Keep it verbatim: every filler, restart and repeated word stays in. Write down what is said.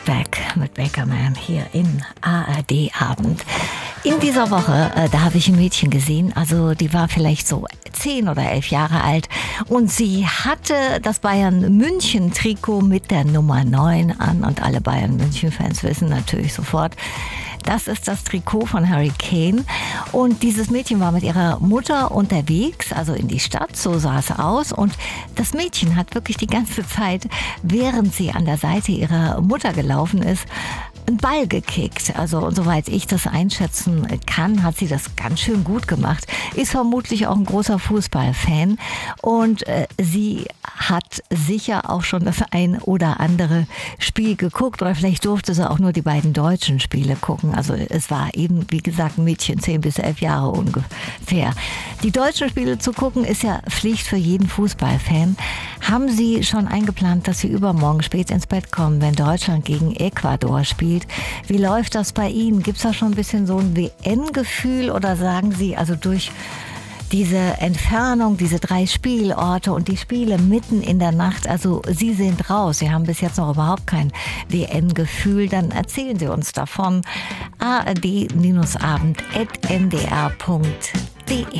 Back mit Bakerman hier in A R D Abend. In dieser Woche, äh, da habe ich ein Mädchen gesehen, also die war vielleicht so zehn oder elf Jahre alt und sie hatte das Bayern-München-Trikot mit der Nummer neun an und alle Bayern-München-Fans wissen natürlich sofort, das ist das Trikot von Harry Kane und dieses Mädchen war mit ihrer Mutter unterwegs, also in die Stadt, so sah es aus und das Mädchen hat wirklich die ganze Zeit, während sie an der Seite ihrer Mutter gelaufen ist, einen Ball gekickt. Also und soweit ich das einschätzen kann, hat sie das ganz schön gut gemacht. Ist vermutlich auch ein großer Fußballfan und äh, sie hat sicher auch schon das ein oder andere Spiel geguckt oder vielleicht durfte sie auch nur die beiden deutschen Spiele gucken. Also es war eben, wie gesagt, ein Mädchen, zehn bis elf Jahre ungefähr. Die deutschen Spiele zu gucken ist ja Pflicht für jeden Fußballfan. Haben Sie schon eingeplant, dass Sie übermorgen spät ins Bett kommen, wenn Deutschland gegen Ecuador spielt? Wie läuft das bei Ihnen? Gibt es da schon ein bisschen so ein W M-Gefühl oder sagen Sie, also durch diese Entfernung, diese drei Spielorte und die Spiele mitten in der Nacht, also Sie sind raus, Sie haben bis jetzt noch überhaupt kein W M-Gefühl, dann erzählen Sie uns davon. A R D Abend at n d r punkt d e